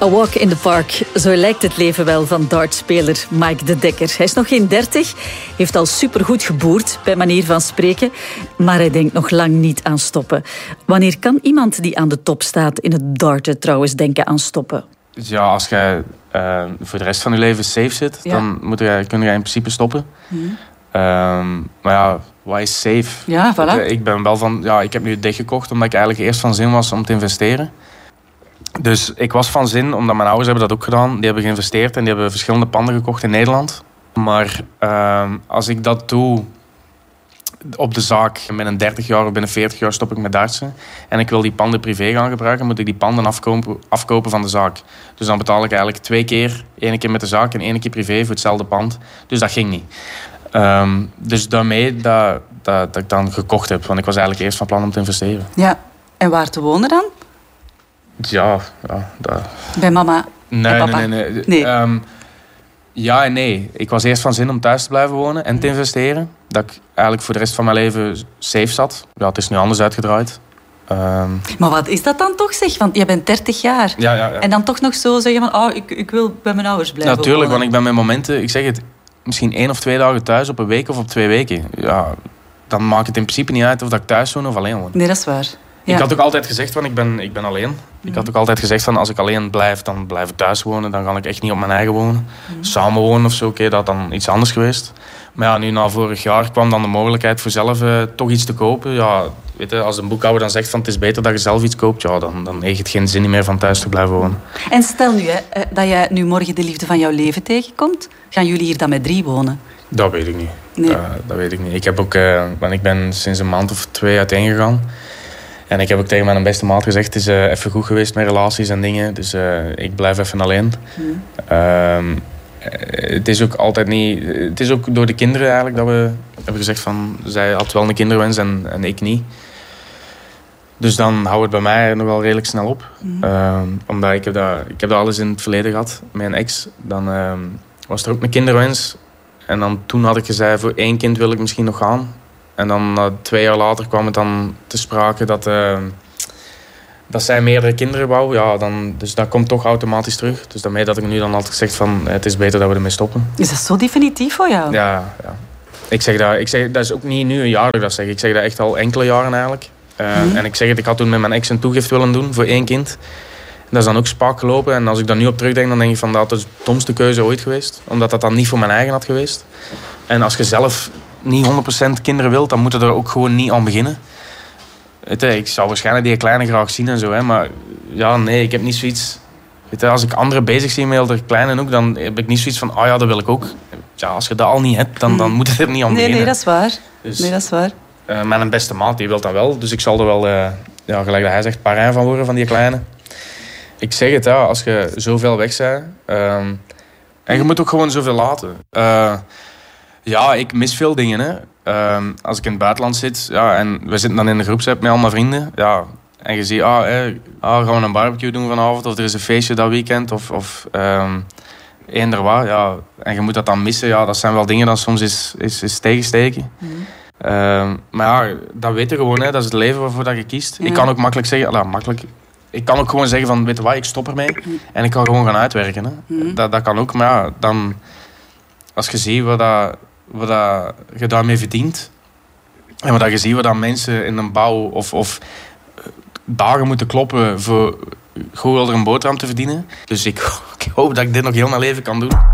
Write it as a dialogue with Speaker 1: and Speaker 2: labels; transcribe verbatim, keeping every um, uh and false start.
Speaker 1: A walk in the park, zo lijkt het leven wel van dartspeler Mike De Dekker. Hij is nog geen dertig, heeft al supergoed geboerd, bij manier van spreken, maar hij denkt nog lang niet aan stoppen. Wanneer kan iemand die aan de top staat in het darten trouwens denken aan stoppen?
Speaker 2: Ja, als jij uh, voor de rest van je leven safe zit, ja. dan moet je, kun je in principe stoppen. Mm. Um, maar ja, wat is safe?
Speaker 1: Ja, voilà.
Speaker 2: Ik, ik ben wel van, ja, ik heb nu het dek gekocht omdat ik eigenlijk eerst van zin was om te investeren. Dus ik was van zin, omdat mijn ouders hebben dat ook gedaan. Die hebben geïnvesteerd en die hebben verschillende panden gekocht in Nederland. Maar uh, als ik dat doe op de zaak, binnen dertig jaar of binnen veertig jaar stop ik met dartsen. En ik wil die panden privé gaan gebruiken, moet ik die panden afkopen, afkopen van de zaak. Dus dan betaal ik eigenlijk twee keer. Eén keer met de zaak en één keer privé voor hetzelfde pand. Dus dat ging niet. Um, dus daarmee dat, dat, dat ik dan gekocht heb. Want ik was eigenlijk eerst van plan om te investeren.
Speaker 1: Ja, en waar te wonen dan?
Speaker 2: Ja, ja dat...
Speaker 1: Bij mama
Speaker 2: nee,
Speaker 1: en papa?
Speaker 2: Nee, nee, nee.
Speaker 1: nee.
Speaker 2: Um, ja en nee. Ik was eerst van zin om thuis te blijven wonen en te investeren. Dat ik eigenlijk voor de rest van mijn leven safe zat. Ja, het is nu anders uitgedraaid. Um...
Speaker 1: Maar wat is dat dan toch, zeg? Want je bent dertig jaar.
Speaker 2: Ja, ja, ja.
Speaker 1: En dan toch nog zo zeggen van, oh, ik, ik wil bij mijn ouders blijven
Speaker 2: Natuurlijk,
Speaker 1: wonen.
Speaker 2: want ik ben met momenten, ik zeg het, misschien één of twee dagen thuis op een week of op twee weken. Ja, dan maakt het in principe niet uit of dat ik thuis woon of alleen woon.
Speaker 1: Nee, dat is waar. Ja.
Speaker 2: Ik had ook altijd gezegd, van ik ben, ik ben alleen. Mm. Ik had ook altijd gezegd, van als ik alleen blijf, dan blijf ik thuis wonen. Dan kan ik echt niet op mijn eigen wonen. Mm. Samenwonen of zo, oké, dat had dan iets anders geweest. Maar ja, nu na vorig jaar kwam dan de mogelijkheid voor zelf uh, toch iets te kopen. Ja, weet je, als een boekhouder dan zegt van het is beter dat je zelf iets koopt, ja, dan, dan heeft het geen zin meer van thuis te blijven wonen.
Speaker 1: En stel nu hè, dat jij nu morgen de liefde van jouw leven tegenkomt, gaan jullie hier dan met drie wonen?
Speaker 2: Dat weet ik niet.
Speaker 1: Nee.
Speaker 2: Uh, dat weet ik niet. Ik, heb ook, uh, want ik ben sinds een maand of twee uiteengegaan. En ik heb ook tegen mijn beste maat gezegd, het is uh, even goed geweest met relaties en dingen. Dus uh, ik blijf even alleen. Mm. Uh, het is ook altijd niet... Het is ook door de kinderen eigenlijk dat we hebben gezegd van... Zij had wel een kinderwens en, en ik niet. Dus dan houdt het bij mij nog wel redelijk snel op. Mm. Uh, omdat ik heb, dat, ik heb dat alles in het verleden gehad. Met een ex. Dan uh, was er ook een kinderwens. En dan toen had ik gezegd, voor één kind wil ik misschien nog gaan. En dan uh, twee jaar later kwam het dan te sprake dat, uh, dat zij meerdere kinderen wou. Ja, dan, dus dat komt toch automatisch terug. Dus daarmee dat ik nu dan altijd gezegd van het is beter dat we ermee stoppen.
Speaker 1: Is dat zo definitief voor jou?
Speaker 2: Ja, ja. Ik zeg dat, ik zeg, dat is ook niet nu een jaar dat ik dat zeg. Ik zeg dat echt al enkele jaren eigenlijk. Uh, mm-hmm. En ik zeg het, ik had toen met mijn ex een toegift willen doen voor één kind. Dat is dan ook spaak gelopen. En als ik daar nu op terugdenk, dan denk ik van dat is de domste keuze ooit geweest. Omdat dat dan niet voor mijn eigen had geweest. En als je zelf niet honderd procent kinderen wilt, dan moet je er ook gewoon niet aan beginnen. Weet je, ik zou waarschijnlijk die kleine graag zien en zo, hè, maar ja, nee, ik heb niet zoiets... Weet je, als ik anderen bezig zie met de kleine ook, dan heb ik niet zoiets van, oh ja, dat wil ik ook. Ja, als je dat al niet hebt, dan, dan moet je er niet aan
Speaker 1: nee,
Speaker 2: beginnen.
Speaker 1: Nee, dat is waar.
Speaker 2: Dus,
Speaker 1: nee, dat is waar.
Speaker 2: Uh, mijn beste maat, die wil dat wel, dus ik zal er wel, uh, ja, gelijk dat hij zegt, parrain van worden van die kleine. Ik zeg het, ja, als je zoveel weg bent, uh, en je moet ook gewoon zoveel laten. Uh, Ja, ik mis veel dingen. Hè. Uh, als ik in het buitenland zit ja, en we zitten dan in een groepsapp met allemaal vrienden. Ja, en je ziet, ah, hey, ah, gaan we een barbecue doen vanavond of er is een feestje dat weekend of, of um, eender wat. Ja, en je moet dat dan missen. Ja, dat zijn wel dingen dat soms is, is, is tegensteken. Mm. Uh, maar ja, dat weet je gewoon. Hè. Dat is het leven waarvoor dat je kiest. Ja. Ik kan ook makkelijk zeggen, nou, makkelijk... Ik kan ook gewoon zeggen van, weet je wat, ik stop ermee. Mm. En ik kan gewoon gaan uitwerken. Hè. Mm. Dat, dat kan ook, maar ja, dan... Als je ziet wat dat... wat dat je daarmee verdient. En wat dat je ziet wat dat mensen in een bouw of, of dagen moeten kloppen voor gewoon wel er een boterham te verdienen. Dus ik, ik hoop dat ik dit nog heel mijn leven kan doen.